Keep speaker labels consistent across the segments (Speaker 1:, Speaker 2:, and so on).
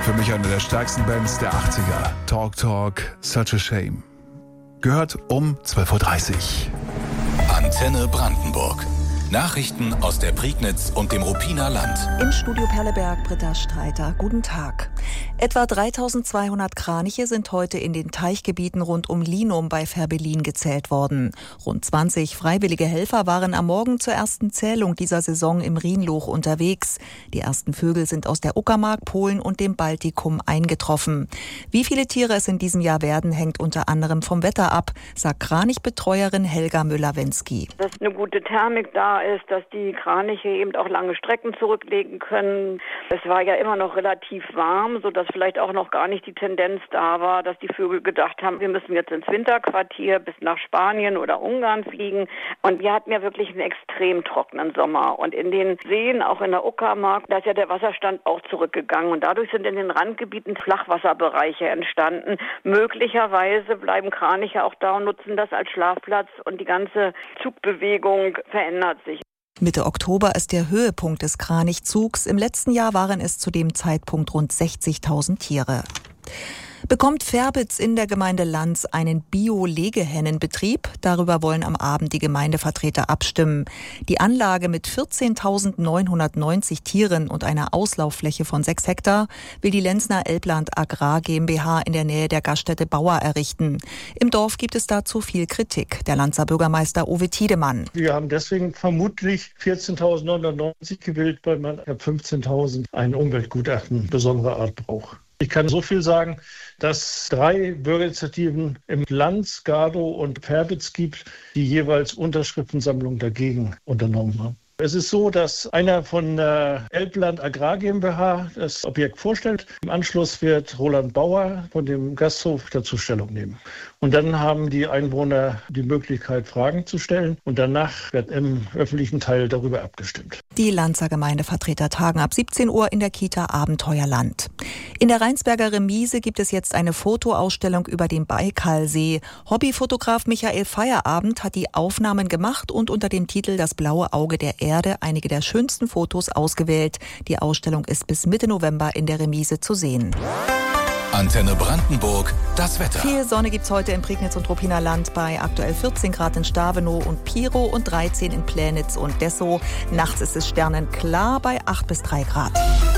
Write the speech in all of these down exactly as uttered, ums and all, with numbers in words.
Speaker 1: Für mich eine der stärksten Bands der achtziger. Talk Talk, Such a Shame. Gehört um zwölf Uhr dreißig.
Speaker 2: Antenne Brandenburg. Nachrichten aus der Prignitz und dem Ruppiner Land.
Speaker 3: Im Studio Perleberg, Britta Streiter. Guten Tag. Etwa dreitausendzweihundert Kraniche sind heute in den Teichgebieten rund um Linum bei Fehrbellin gezählt worden. Rund zwanzig freiwillige Helfer waren am Morgen zur ersten Zählung dieser Saison im Rhinloch unterwegs. Die ersten Vögel sind aus der Uckermark, Polen und dem Baltikum eingetroffen. Wie viele Tiere es in diesem Jahr werden, hängt unter anderem vom Wetter ab, sagt Kranichbetreuerin Helga Müller-Wensky.
Speaker 4: Dass eine gute Thermik da ist, dass die Kraniche eben auch lange Strecken zurücklegen können. Es war ja immer noch relativ warm, sodass vielleicht auch noch gar nicht die Tendenz da war, dass die Vögel gedacht haben, wir müssen jetzt ins Winterquartier bis nach Spanien oder Ungarn fliegen. Und wir hatten ja wirklich einen extrem trockenen Sommer. Und in den Seen, auch in der Uckermark, da ist ja der Wasserstand auch zurückgegangen. Und dadurch sind in den Randgebieten Flachwasserbereiche entstanden. Möglicherweise bleiben Kraniche auch da und nutzen das als Schlafplatz und die ganze Zugbewegung verändert sich.
Speaker 3: Mitte Oktober ist der Höhepunkt des Kranichzugs. Im letzten Jahr waren es zu dem Zeitpunkt rund sechzigtausend Tiere. Bekommt Färbitz in der Gemeinde Lanz einen Bio-Legehennenbetrieb? Darüber wollen am Abend die Gemeindevertreter abstimmen. Die Anlage mit vierzehntausendneunhundertneunzig Tieren und einer Auslauffläche von sechs Hektar will die Lenzner Elbland Agrar GmbH in der Nähe der Gaststätte Bauer errichten. Im Dorf gibt es dazu viel Kritik. Der Lanzer Bürgermeister Uwe Tiedemann.
Speaker 5: Wir haben deswegen vermutlich vierzehntausendneunhundertneunzig gewählt, weil man ab fünfzehntausend ein Umweltgutachten besonderer Art braucht. Ich kann so viel sagen, dass drei Bürgerinitiativen im Lanz, Gardow und Färbitz gibt, die jeweils Unterschriftensammlungen dagegen unternommen haben. Es ist so, dass einer von der Elbland Agrar GmbH das Objekt vorstellt. Im Anschluss wird Roland Bauer von dem Gasthof dazu Stellung nehmen. Und dann haben die Einwohner die Möglichkeit, Fragen zu stellen. Und danach wird im öffentlichen Teil darüber abgestimmt.
Speaker 3: Die Lanzer Gemeindevertreter tagen ab siebzehn Uhr in der Kita Abenteuerland. In der Rheinsberger Remise gibt es jetzt eine Fotoausstellung über den Baikalsee. Hobbyfotograf Michael Feierabend hat die Aufnahmen gemacht und unter dem Titel Das blaue Auge der Erde einige der schönsten Fotos ausgewählt. Die Ausstellung ist bis Mitte November in der Remise zu sehen.
Speaker 2: Antenne Brandenburg, das Wetter.
Speaker 3: Viel Sonne gibt's heute in Prignitz und Ruppiner Land bei aktuell vierzehn Grad in Stavenow und Piro und dreizehn in Plänitz und Dessau. Nachts ist es sternenklar bei acht bis drei Grad.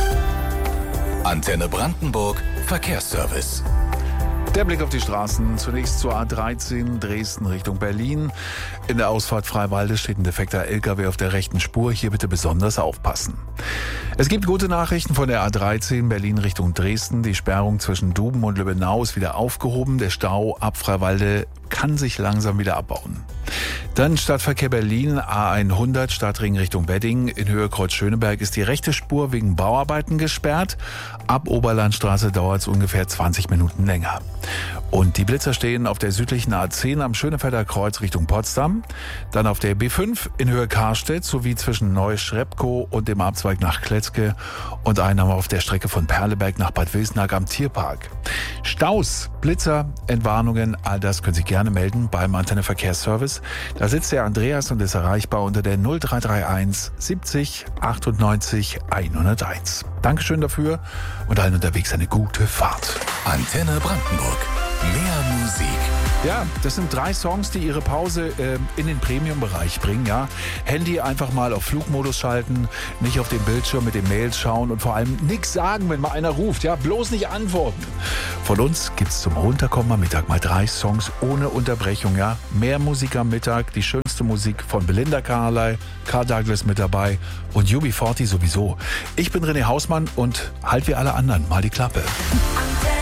Speaker 2: Antenne Brandenburg, Verkehrsservice.
Speaker 1: Der Blick auf die Straßen. Zunächst zur A dreizehn Dresden Richtung Berlin. In der Ausfahrt Freiwalde steht ein defekter L K W auf der rechten Spur. Hier bitte besonders aufpassen. Es gibt gute Nachrichten von der A dreizehn Berlin Richtung Dresden. Die Sperrung zwischen Duben und Lübbenau ist wieder aufgehoben. Der Stau ab Freiwalde kann sich langsam wieder abbauen. Dann Stadtverkehr Berlin, A hundert, Stadtring Richtung Wedding. In Höhe Kreuz Schöneberg ist die rechte Spur wegen Bauarbeiten gesperrt. Ab Oberlandstraße dauert es ungefähr zwanzig Minuten länger. Und die Blitzer stehen auf der südlichen A zehn am Schönefelder Kreuz Richtung Potsdam. Dann auf der B fünf in Höhe Karstedt sowie zwischen Neuschrepkow und dem Abzweig nach Kletzke. Und einen haben wir auf der Strecke von Perleberg nach Bad Wilsnack am Tierpark. Staus, Blitzer, Entwarnungen, all das können Sie gerne melden beim Antenne Verkehrsservice. Da sitzt der Andreas und ist erreichbar unter der null drei drei eins siebzig achtundneunzig hunderteins. Dankeschön dafür und allen unterwegs eine gute Fahrt.
Speaker 2: Antenne Brandenburg. Mehr Musik.
Speaker 1: Ja, das sind drei Songs, die ihre Pause äh, in den Premium-Bereich bringen. Ja, Handy einfach mal auf Flugmodus schalten, nicht auf den Bildschirm mit den Mails schauen und vor allem nichts sagen, wenn mal einer ruft. Ja, bloß nicht antworten. Von uns gibt's zum Runterkommen am Mittag mal drei Songs ohne Unterbrechung. Ja, mehr Musik am Mittag, die schönste Musik von Belinda Carlisle, Carl Douglas mit dabei und U B vierzig sowieso. Ich bin René Hausmann und halt wie alle anderen mal die Klappe.